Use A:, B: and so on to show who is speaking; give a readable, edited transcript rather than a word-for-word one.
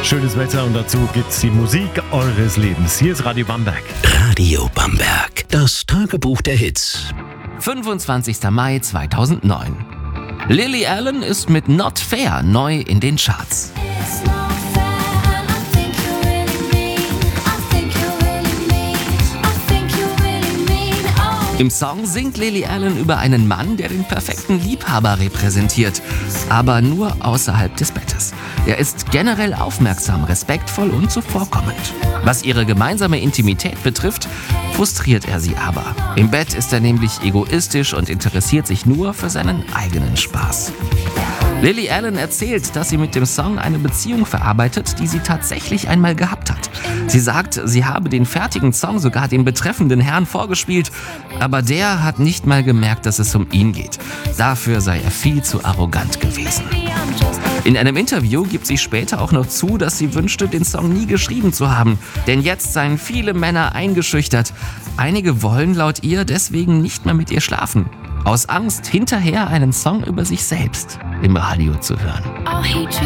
A: Schönes Wetter und dazu gibt's die Musik eures Lebens. Hier ist Radio Bamberg.
B: Radio Bamberg, das Tagebuch der Hits.
C: 25. Mai 2009. Lily Allen ist mit Not Fair neu in den Charts. Im Song singt Lily Allen über einen Mann, der den perfekten Liebhaber repräsentiert, aber nur außerhalb des Bettes. Er ist generell aufmerksam, respektvoll und zuvorkommend. Was ihre gemeinsame Intimität betrifft, frustriert er sie aber. Im Bett ist er nämlich egoistisch und interessiert sich nur für seinen eigenen Spaß. Lily Allen erzählt, dass sie mit dem Song eine Beziehung verarbeitet, die sie tatsächlich einmal gehabt hat. Sie sagt, sie habe den fertigen Song sogar dem betreffenden Herrn vorgespielt, aber der hat nicht mal gemerkt, dass es um ihn geht. Dafür sei er viel zu arrogant gewesen. In einem Interview gibt sie später auch noch zu, dass sie wünschte, den Song nie geschrieben zu haben. Denn jetzt seien viele Männer eingeschüchtert. Einige wollen laut ihr deswegen nicht mehr mit ihr schlafen. Aus Angst, hinterher einen Song über sich selbst im Radio zu hören.